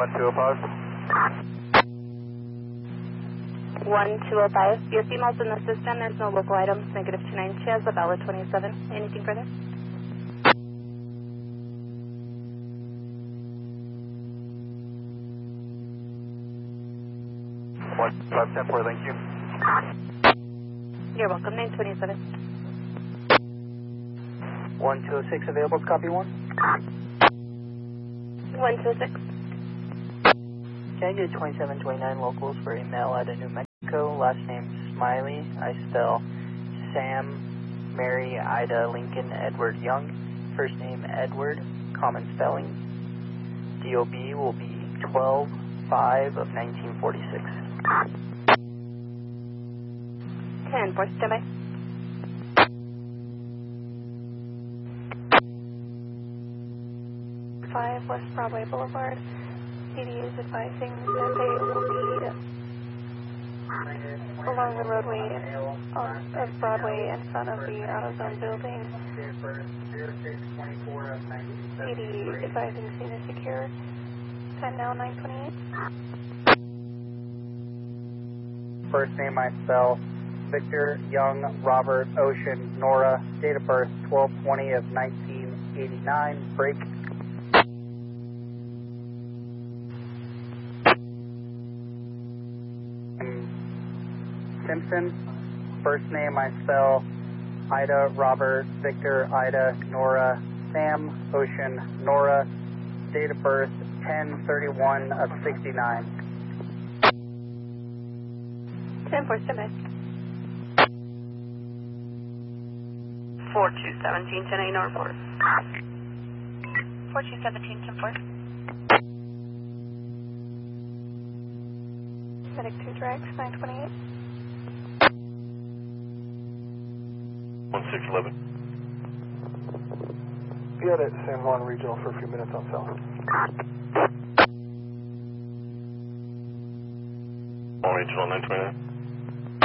1205. Your female's in the system. There's no local items. -29. She has a valid 27. Anything further? One 510-4, thank you. You're welcome. 927. 1206 available, copy 1. 126. Can I get 2729 locals for a male out of New Mexico? Last name Smiley. I spell Sam, Mary, Ida, Lincoln, Edward, Young. First name Edward, common spelling. DOB will be 12/5 of 1946. 10-4, standby. West Broadway Boulevard. PD is advising that they will be along the roadway of Broadway in front of the AutoZone building. PD advising scene is secure. Time now 928. First name I spell Victor, Young, Robert, Ocean, Nora. Date of birth 12/20 of 1989. Break. Simpson. First name I spell Ida, Robert, Victor, Ida, Nora, Sam, Ocean, Nora. Date of birth 10/31 of 69. 10-4, standby. 4217, 10A Norfolk. 4217, 10-4. Medic 2 Drax, 928. 1611. Be out at San Juan Regional for a few minutes on south. Regional 929.